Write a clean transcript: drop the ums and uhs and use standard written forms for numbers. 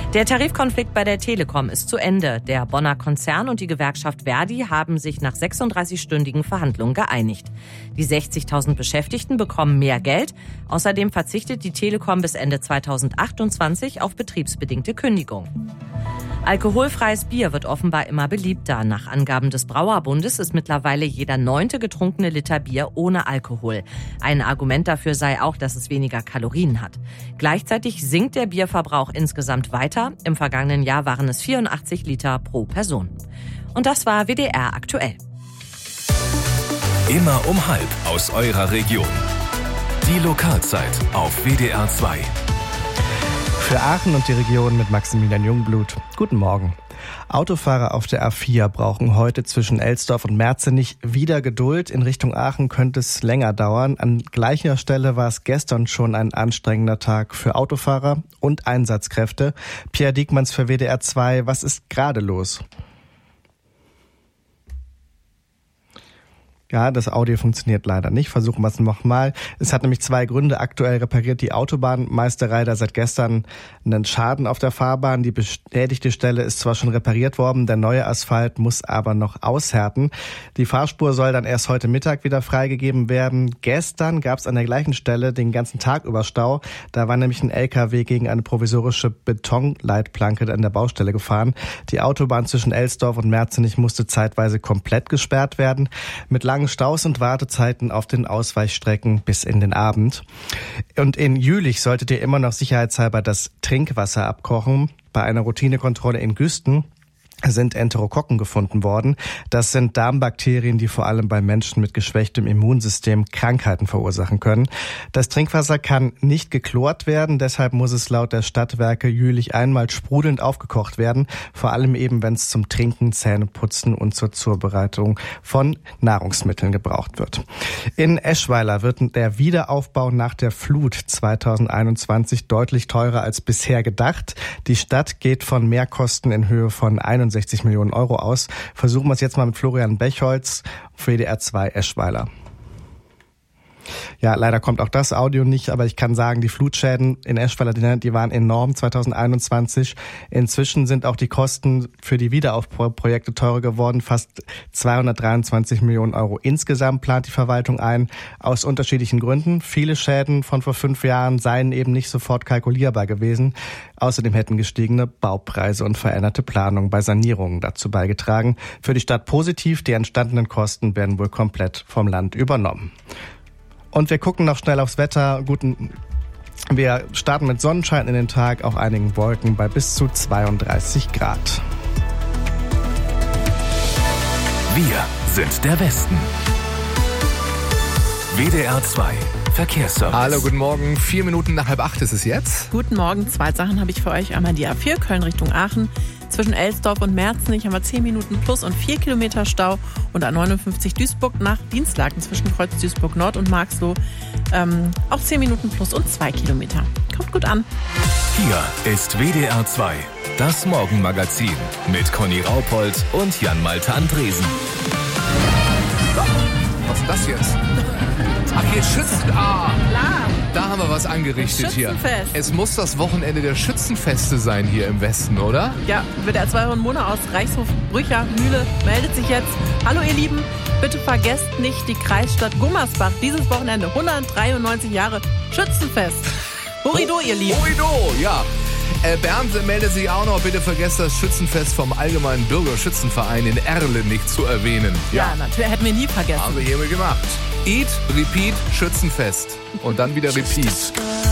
Der Tarifkonflikt bei der Telekom ist zu Ende. Der Bonner Konzern und die Gewerkschaft Verdi haben sich nach 36-stündigen Verhandlungen geeinigt. Die 60.000 Beschäftigten bekommen mehr Geld. Außerdem verzichtet die Telekom bis Ende 2028 auf betriebsbedingte Kündigung. Alkoholfreies Bier wird offenbar immer beliebter. Nach Angaben des Brauerbundes ist mittlerweile jeder 9. getrunkene Liter Bier ohne Alkohol. Ein Argument dafür sei auch, dass es weniger Kalorien hat. Gleichzeitig sinkt der Bierverbrauch insgesamt weiter. Im vergangenen Jahr waren es 84 Liter pro Person. Und das war WDR aktuell. Immer um 12 aus eurer Region. Die Lokalzeit auf WDR 2. Für Aachen und die Region mit Maximilian Jungblut. Guten Morgen. Autofahrer auf der A4 brauchen heute zwischen Elsdorf und Merzenich wieder Geduld. In Richtung Aachen könnte es länger dauern. An gleicher Stelle war es gestern schon ein anstrengender Tag für Autofahrer und Einsatzkräfte. Pierre Diekmanns für WDR 2. Was ist gerade los? Ja, das Audio funktioniert leider nicht. Versuchen wir es nochmal. Es hat nämlich 2 Gründe. Aktuell repariert die Autobahnmeisterei da seit gestern einen Schaden auf der Fahrbahn. Die beschädigte Stelle ist zwar schon repariert worden, der neue Asphalt muss aber noch aushärten. Die Fahrspur soll dann erst heute Mittag wieder freigegeben werden. Gestern gab es an der gleichen Stelle den ganzen Tag über Stau. Da war nämlich ein LKW gegen eine provisorische Betonleitplanke an der Baustelle gefahren. Die Autobahn zwischen Elsdorf und Merzenich musste zeitweise komplett gesperrt werden. Mit langen Staus und Wartezeiten auf den Ausweichstrecken bis in den Abend. Und in Jülich solltet ihr immer noch sicherheitshalber das Trinkwasser abkochen. Bei einer Routinekontrolle in Güsten sind Enterokokken gefunden worden. Das sind Darmbakterien, die vor allem bei Menschen mit geschwächtem Immunsystem Krankheiten verursachen können. Das Trinkwasser kann nicht geklort werden, deshalb muss es laut der Stadtwerke Jülich einmal sprudelnd aufgekocht werden, vor allem eben, wenn es zum Trinken, Zähneputzen und zur Zubereitung von Nahrungsmitteln gebraucht wird. In Eschweiler wird der Wiederaufbau nach der Flut 2021 deutlich teurer als bisher gedacht. Die Stadt geht von Mehrkosten in Höhe von 61 Millionen Euro aus. Versuchen wir es jetzt mal mit Florian Bechholz, WDR 2 Eschweiler. Ja, leider kommt auch das Audio nicht, aber ich kann sagen, die Flutschäden in Eschweiler, die waren enorm 2021. Inzwischen sind auch die Kosten für die Wiederaufbauprojekte teurer geworden. Fast 223 Millionen Euro insgesamt plant die Verwaltung ein, aus unterschiedlichen Gründen. Viele Schäden von vor 5 Jahren seien eben nicht sofort kalkulierbar gewesen. Außerdem hätten gestiegene Baupreise und veränderte Planungen bei Sanierungen dazu beigetragen. Für die Stadt positiv, die entstandenen Kosten werden wohl komplett vom Land übernommen. Und wir gucken noch schnell aufs Wetter. Wir starten mit Sonnenschein in den Tag, auch einigen Wolken bei bis zu 32 Grad. Wir sind der Westen. WDR 2 Verkehrsservice. Hallo, guten Morgen. 4 Minuten nach 7:30 ist es jetzt. Guten Morgen. 2 Sachen habe ich für euch. Einmal die A4 Köln Richtung Aachen. Zwischen Elsdorf und Merzenich haben wir 10 Minuten plus und 4 Kilometer Stau. Und A59 Duisburg nach Dienstlaken zwischen Kreuz Duisburg Nord und Marxloh auch 10 Minuten plus und 2 Kilometer. Kommt gut an. Hier ist WDR 2, das Morgenmagazin mit Conny Raupold und Jan-Malte Andresen. Was ist das jetzt? Ach, hier Schützen. Da haben wir was angerichtet hier. Es muss das Wochenende der Schützenfeste sein hier im Westen, oder? Ja, WDR 2 und Mona aus Reichshof, Brücher, Mühle meldet sich jetzt. Hallo ihr Lieben, bitte vergesst nicht die Kreisstadt Gummersbach. Dieses Wochenende 193 Jahre Schützenfest. Horido, ihr Lieben. Horido, ja. Bernd meldet sich auch noch, bitte vergesst das Schützenfest vom Allgemeinen Bürgerschützenverein in Erlen nicht zu erwähnen. Ja, natürlich, hätten wir nie vergessen. Haben wir hiermit gemacht. Eat, Repeat, Schützenfest. Und dann wieder Repeat.